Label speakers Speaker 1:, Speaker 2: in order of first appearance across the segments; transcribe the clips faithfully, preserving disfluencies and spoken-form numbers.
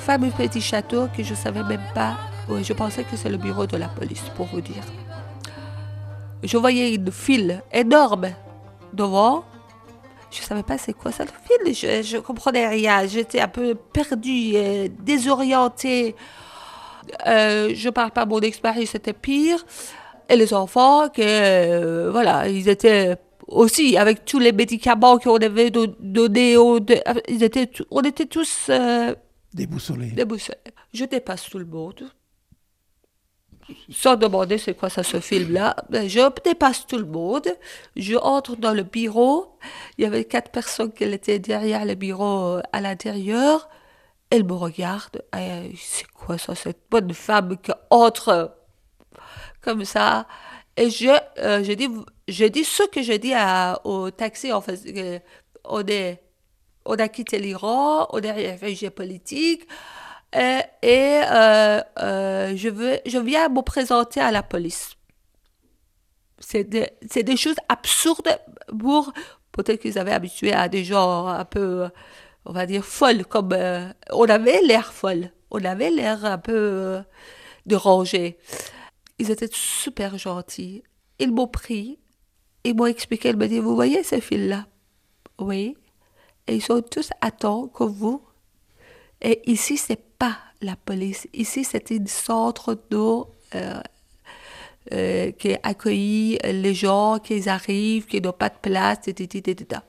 Speaker 1: fameux petit château que je ne savais même pas. Ouais, je pensais que c'est le bureau de la police, pour vous dire. Je voyais une file énorme devant. Je ne savais pas c'est quoi ça, le fil. Je ne comprenais rien. J'étais un peu perdue, euh, désorientée. Euh, je ne parle pas, mon expérience était pire. Et les enfants, que, euh, voilà, ils étaient aussi, avec tous les médicaments qu'on avait do- donnés, aux, de, ils étaient, on était tous euh,
Speaker 2: Déboussolé.
Speaker 1: déboussolés. Je dépasse tout le monde. Sans demander c'est quoi ça, ce film-là. Ben, je dépasse tout le monde. Je entre dans le bureau. Il y avait quatre personnes qui étaient derrière le bureau à l'intérieur. Elle me regarde. Eh, c'est quoi ça, cette bonne femme qui entre comme ça. Et je, euh, je, dis, je dis ce que je dis à, au taxi. En fait, euh, on, est, on a quitté l'Iran, on est réfugié politique. Euh, et euh, euh, je, veux, je viens me présenter à la police. C'est des, c'est des choses absurdes pour... Peut-être qu'ils avaient habitué à des gens un peu, on va dire, folles. Comme, euh, on avait l'air folle. On avait l'air un peu euh, dérangé. Ils étaient super gentils. Ils m'ont pris. Ils m'ont expliqué. Ils m'ont dit, vous voyez ces fils-là? Oui. Et ils sont tous à temps comme vous. Et ici, c'est pas la police. Ici, c'est un centre d'eau euh, euh, qui accueille les gens qui arrivent, qui n'ont pas de place, et cetera et cetera.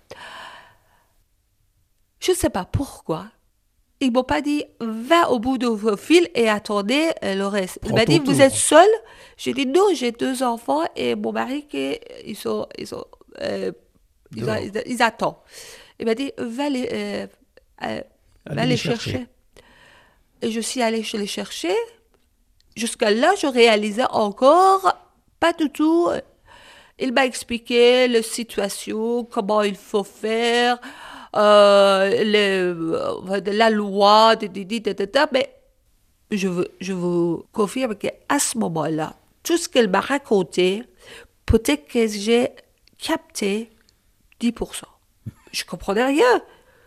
Speaker 1: Je ne sais pas pourquoi. Ils m'ont pas dit, va au bout de vos fils et attendez euh, le reste. Il
Speaker 2: Prends
Speaker 1: m'a
Speaker 2: ton
Speaker 1: dit, vous
Speaker 2: tour.
Speaker 1: êtes seul? J'ai dit, non, j'ai deux enfants et mon mari, qui, ils, sont, ils, sont, euh, ils,
Speaker 2: Dehors.
Speaker 1: ils, ils attendent. Il m'a dit, va les, euh, euh, va
Speaker 2: Allez les
Speaker 1: les
Speaker 2: chercher.
Speaker 1: chercher. Et je suis allée les chercher. Jusqu'à là, je réalisais encore pas du tout. Il m'a expliqué la situation, comment il faut faire, euh, les, euh, la loi, de, de, de, de, de, de, mais je, veux, je vous confirme qu'à ce moment-là, tout ce qu'elle m'a raconté, peut-être que j'ai capté dix pour cent. Je comprenais rien.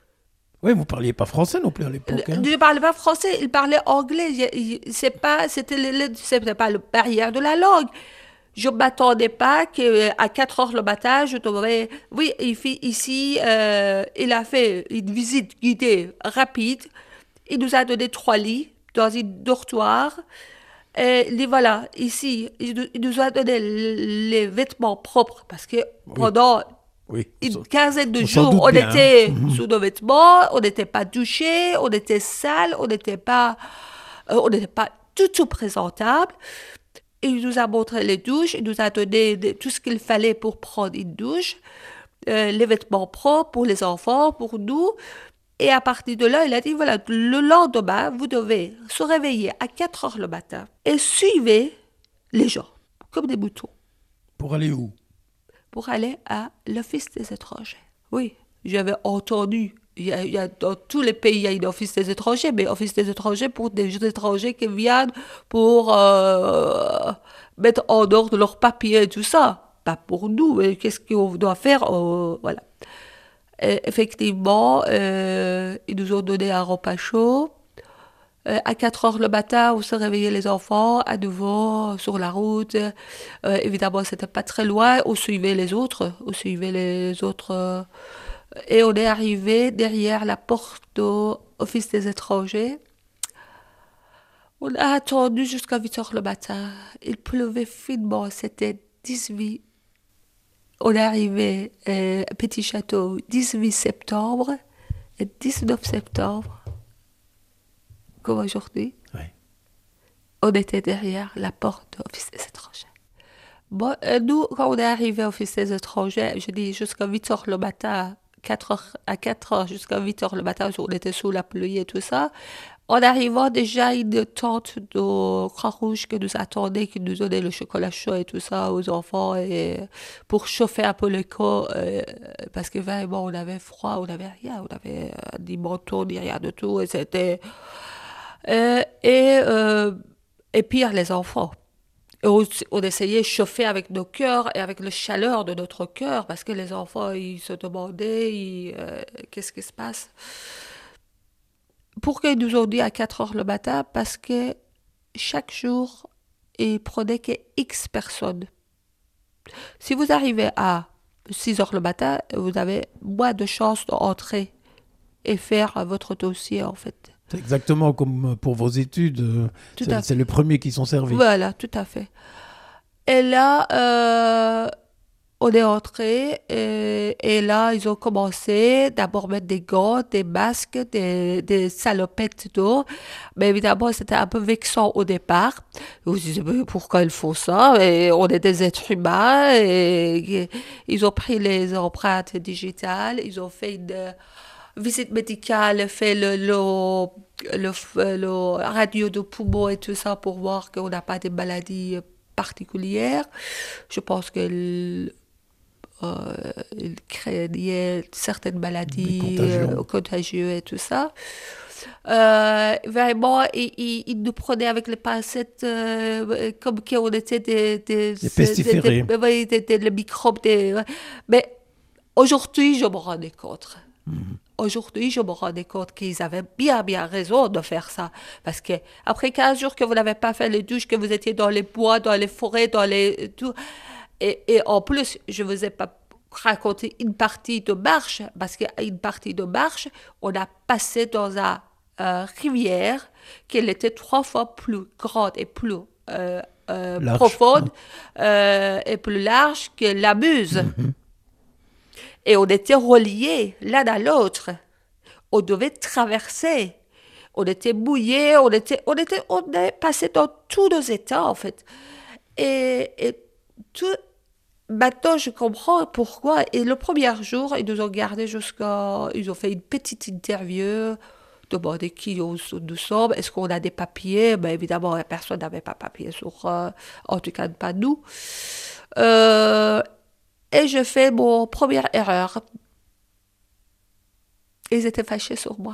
Speaker 2: Oui, vous parliez pas français non plus à l'époque. Hein.
Speaker 1: Il ne parlait pas français, il parlait anglais. C'est pas, c'était, le, c'était pas la barrière de la langue. Je ne m'attendais pas qu'à quatre heures le matin, je devrais... Oui, ici, euh, il a fait une visite guidée rapide. Il nous a donné trois lits dans un dortoir. Et les voilà, ici, il nous a donné les vêtements propres parce que
Speaker 2: Oui.
Speaker 1: pendant
Speaker 2: Oui.
Speaker 1: une quinzaine de
Speaker 2: on s'en
Speaker 1: jours,
Speaker 2: doute
Speaker 1: on
Speaker 2: bien,
Speaker 1: était
Speaker 2: hein.
Speaker 1: sous nos vêtements, on n'était pas douché, on était sale, on n'était pas, euh, on n'était pas du tout présentable. Il nous a montré les douches, il nous a donné de, tout ce qu'il fallait pour prendre une douche, euh, les vêtements propres pour les enfants, pour nous. Et à partir de là, il a dit, voilà, le lendemain, vous devez se réveiller à quatre heures le matin et suivez les gens, comme des moutons,
Speaker 2: Pour aller où?
Speaker 1: pour aller à l'Office des étrangers. Oui, j'avais entendu. Il y a, il y a, dans tous les pays, il y a une office des étrangers, mais office des étrangers pour des étrangers qui viennent pour euh, mettre en ordre leurs papiers et tout ça. Pas pour nous, mais qu'est-ce qu'on doit faire euh, voilà. Et effectivement, euh, ils nous ont donné un repas chaud. Euh, à quatre heures le matin, on se réveillait les enfants, à nouveau, sur la route. Euh, évidemment, c'était pas très loin. On suivait les autres. On suivait les autres. Euh, et on est arrivé derrière la porte au Office des étrangers. On a attendu jusqu'à huit heures le matin. Il pleuvait finement. C'était dix-huit. On est arrivé euh, à Petit Château dix-huit septembre. Et dix-neuf septembre, comme aujourd'hui,
Speaker 2: Oui.
Speaker 1: on était derrière la porte de l'Office des étrangers. Bon, euh, nous, quand on est arrivé à l'Office des étrangers, je dis jusqu'à huit heures le matin, quatre heures, à quatre heures jusqu'à huit heures le matin, on était sous la pluie et tout ça. En arrivant, déjà, une tante de Croix-Rouge qui nous attendait, qui nous donnait le chocolat chaud et tout ça aux enfants, et pour chauffer un peu le corps, euh, parce que vraiment, on avait froid, on n'avait rien, on avait euh, ni manteau, ni rien de tout, et c'était... Euh, et, euh, et pire, les enfants. Et on, on essayait de chauffer avec nos cœurs et avec la chaleur de notre cœur, parce que les enfants, ils se demandaient, ils, euh, qu'est-ce qui se passe? pourquoi ils nous ont dit à quatre heures le matin? Parce que chaque jour, ils prenaient que X personnes. Si vous arrivez à six heures le matin, vous avez moins de chances d'entrer et faire votre dossier, en fait.
Speaker 2: C'est exactement comme pour vos études.
Speaker 1: Tout
Speaker 2: C'est,
Speaker 1: à
Speaker 2: c'est les premiers qui sont servis.
Speaker 1: Voilà, tout à fait. Et là, euh, on est entré et, et là, ils ont commencé d'abord mettre des gants, des masques, des, des salopettes d'eau. Mais évidemment, c'était un peu vexant au départ. Vous vous dites, mais pourquoi ils font ça? Et on est des êtres humains. Et, et ils ont pris les empreintes digitales. Ils ont fait une visite médicale, fait le, le, le, le radio de poumon et tout ça pour voir qu'on n'a pas de maladies particulières. Je pense que Euh, il craignait certaines maladies euh, contagieuses et tout ça. Euh, vraiment, il, il, il nous prenait avec les pincettes euh, comme qu'on était des... Des,
Speaker 2: des pestiférés.
Speaker 1: Des, des, des, des, des microbes. Des, mais aujourd'hui, je me rendais compte. Mm-hmm. Aujourd'hui, je me rendais compte qu'ils avaient bien, bien raison de faire ça. Parce que après quinze jours que vous n'avez pas fait les douches, que vous étiez dans les bois, dans les forêts, dans les... Tout, Et, et en plus, je ne vous ai pas raconté une partie de marche, parce qu'une partie de marche, on a passé dans une euh, rivière qui était trois fois plus grande et plus euh, euh, profonde euh, et plus large que la Meuse. Mm-hmm. Et on était reliés l'un à l'autre. On devait traverser. On était mouillés, on était, on était, on est passé dans tous nos états, en fait. Et, et tout... Maintenant, je comprends pourquoi. Et le premier jour, ils nous ont gardés jusqu'à... Ils ont fait une petite interview, demandé qui nous sommes, est-ce qu'on a des papiers. Ben, évidemment, personne n'avait pas de papiers sur... Euh, en tout cas, pas nous. Euh, et je fais mon première erreur. Ils étaient fâchés sur moi.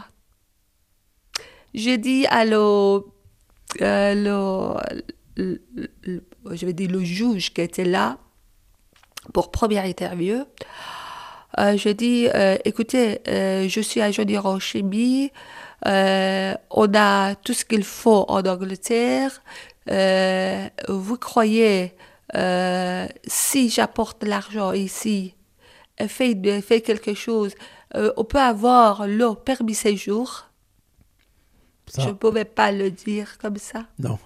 Speaker 1: J'ai dit à le... À le, le, le je vais dire le juge qui était là, pour première interview, euh, je dis, euh, écoutez, euh, je suis ingénieur en chimie, euh, on a tout ce qu'il faut en Angleterre, euh, vous croyez, euh, si j'apporte de l'argent ici, fait, fait quelque chose, euh, on peut avoir le permis séjour. Ça. Je ne pouvais pas le dire comme ça.
Speaker 2: Non.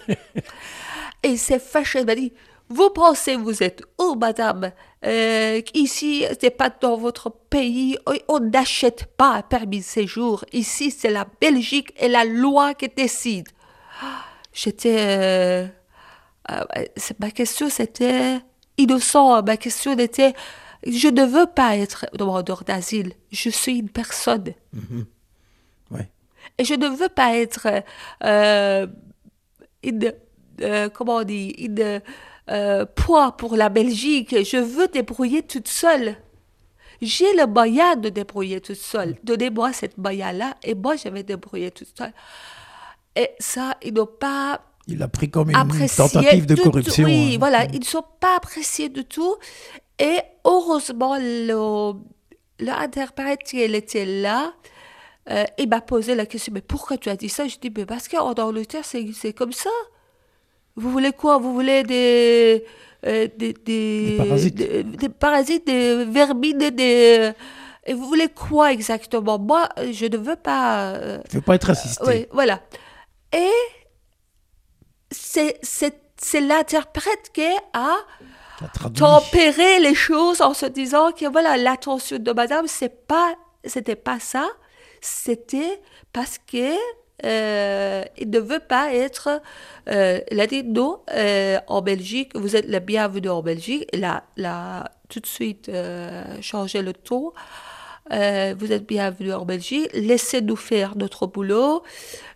Speaker 1: Et c'est fâché, il m'a dit, vous pensez, vous êtes où, madame? euh, Ici, ce n'est pas dans votre pays. On n'achète pas un permis de séjour. Ici, c'est la Belgique et la loi qui décide. J'étais... Euh, euh, ma question, c'était innocent. Ma question était, je ne veux pas être demandeur d'asile. Je suis une personne.
Speaker 2: Mm-hmm. Ouais.
Speaker 1: Et je ne veux pas être euh, une... Euh, comment on dit, une euh, poids pour la Belgique. Je veux débrouiller toute seule. J'ai le moyen de débrouiller toute seule. Donnez-moi cette moyen-là et moi, je vais débrouiller toute seule. Et ça, ils n'ont pas
Speaker 2: Il a pris comme une tentative de corruption.
Speaker 1: Tout, oui,
Speaker 2: hein.
Speaker 1: voilà, ils ne sont pas appréciés du tout. Et heureusement, le, l'interprète, il était là. Euh, il m'a posé la question, mais pourquoi tu as dit ça? Je dis, mais parce qu'en Angleterre, c'est, c'est comme ça. Vous voulez quoi? Vous voulez des, euh, des, des,
Speaker 2: des parasites,
Speaker 1: des, des, parasites, des vermines, des... Et vous voulez quoi exactement? Moi, je ne veux pas... Euh,
Speaker 2: je ne veux pas être assisté.
Speaker 1: Oui, voilà. Et c'est, c'est, c'est l'interprète qui a tempéré les choses en se disant que voilà, l'attention de madame, c'est pas, c'était pas ça. C'était parce que Euh, il ne veut pas être... Euh, il a dit non, euh, en Belgique, vous êtes le bienvenu en Belgique. Il a, il a tout de suite euh, changé le ton. Euh, vous êtes bienvenu en Belgique. Laissez-nous faire notre boulot.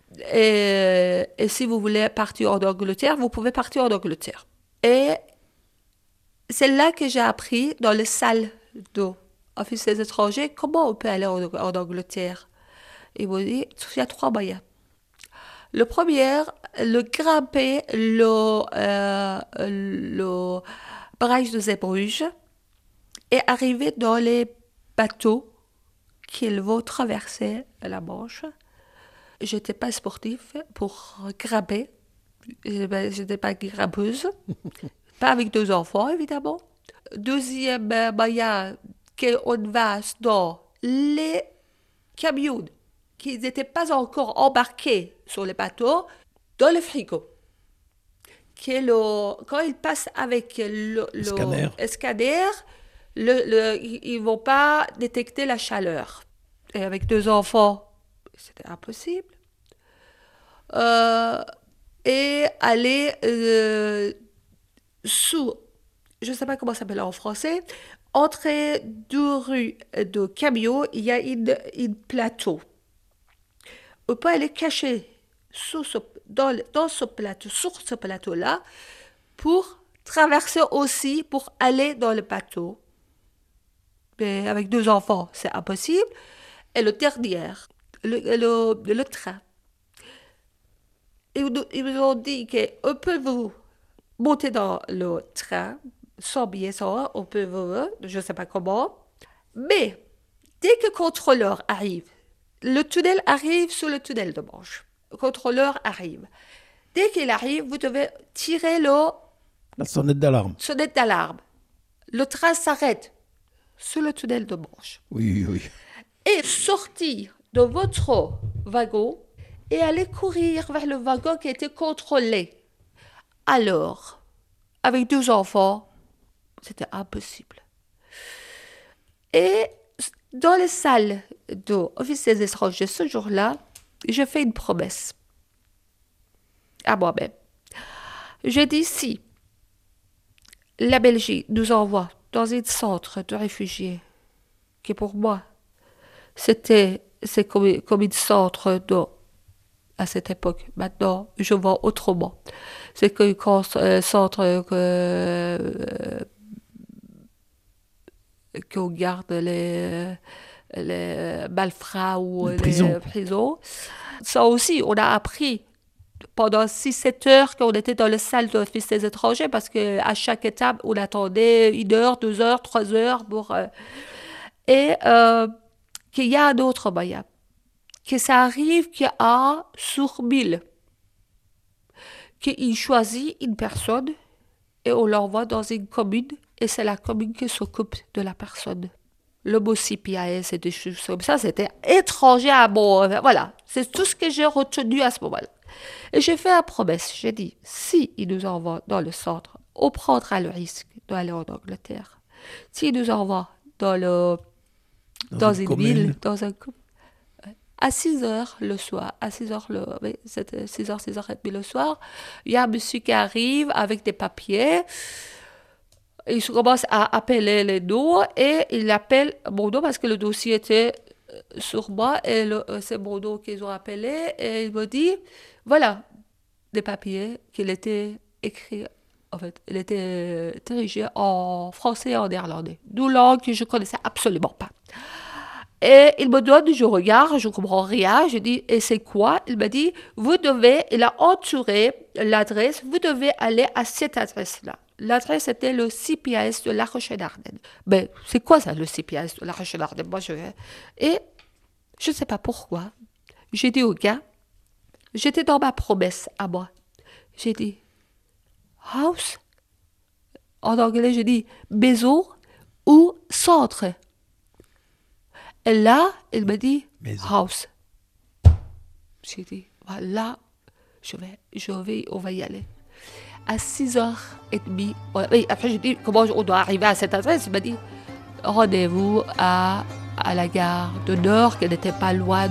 Speaker 1: Et, et si vous voulez partir en Angleterre, vous pouvez partir en Angleterre. Et c'est là que j'ai appris, dans les salles d'office des étrangers, comment on peut aller en, en Angleterre. Il m'a dit, il y a trois moyens. Le premier, le grimper le, euh, le barrage de Zeebrugge et arriver dans les bateaux qu'ils vont traverser la Manche. Je n'étais pas sportive pour grimper. Je n'étais pas grimpeuse. Pas avec deux enfants, évidemment. Deuxième euh, moyen qu'on va dans les camions qui n'étaient pas encore embarqués sur les bateaux, dans le frigo. Qui le, quand ils passent avec le, le
Speaker 2: scanner,
Speaker 1: le scanner le, le, ils ne vont pas détecter la chaleur. Et avec deux enfants, c'était impossible. Euh, et aller euh, sous, je ne sais pas comment ça s'appelle en français, entrée de rue de camion, il y a une, une plateau. On peut aller cacher sous ce, dans, dans ce plateau, sur ce plateau-là, pour traverser aussi, pour aller dans le bateau. Mais avec deux enfants, c'est impossible. Et le dernier, le, le, le train. Ils, ils nous ont dit qu'on peut vous monter dans le train, sans billet, sans, on peut vous, je ne sais pas comment. Mais, dès que le contrôleur arrive, le tunnel arrive sur le tunnel de Manche. Le contrôleur arrive. Dès qu'il arrive, vous devez tirer le...
Speaker 2: La sonnette d'alarme.
Speaker 1: Sonnette d'alarme. Le train s'arrête sur le tunnel de Manche.
Speaker 2: Oui, oui.
Speaker 1: Et sortir de votre wagon et aller courir vers le wagon qui a été contrôlé. Alors, avec deux enfants, c'était impossible. Et dans les salles d'office des étrangers ce jour-là, j'ai fait une promesse à moi-même. J'ai dit, si la Belgique nous envoie dans un centre de réfugiés, qui pour moi, c'était c'est comme, comme un centre de, à cette époque. Maintenant, je vois autrement. C'est qu'un euh, centre euh, qu'on garde les, les malfrats ou les, les prisons. Ça aussi, on a appris pendant six sept heures qu'on était dans la salle d'office des étrangers parce qu'à chaque étape, on attendait une heure, deux heures, trois heures pour... Euh, et euh, qu'il y a un autre moyen. Que ça arrive qu'il y a sur mille. Qu'il choisit une personne et on l'envoie dans une commune et c'est la commune qui s'occupe de la personne. Le mot C P I S et des choses comme ça, c'était étranger à mon... Voilà, c'est tout ce que j'ai retenu à ce moment-là. Et j'ai fait la promesse, j'ai dit, si il nous envoie dans le centre, on prendra le risque d'aller en Angleterre. S'il nous envoie dans, le, dans, dans une, une ville, dans un... À six heures le soir, à six heures, le, oui, c'était six heures, six heures trente le soir, il y a un monsieur qui arrive avec des papiers. Il commence à appeler les noms et il appelle mon nom parce que le dossier était sur moi et le, c'est mon nom qu'ils ont appelé et il me dit, voilà, des papiers qu'il était écrit, en fait, il était dirigé en français et en néerlandais, deux langues que je ne connaissais absolument pas. Et il me donne, je regarde, je ne comprends rien, je dis, et c'est quoi? Il me dit, vous devez, il a entouré l'adresse, vous devez aller à cette adresse-là. L'adresse était le C P I S de La Rochelle-Ardenne. Mais c'est quoi ça, le C P I S de La Rochelle-Ardenne? Moi, je vais... Et je ne sais pas pourquoi, j'ai dit au gars, j'étais dans ma promesse à moi. J'ai dit, house? En anglais, j'ai dit, maison ou centre? Et là, il me dit, maison. House. J'ai dit, voilà, je vais, je vais, on va y aller. À six heures trente, oui, après j'ai dit, comment on doit arriver à cette adresse? Il m'a dit, rendez-vous à, à la gare de Nord, qui n'était pas loin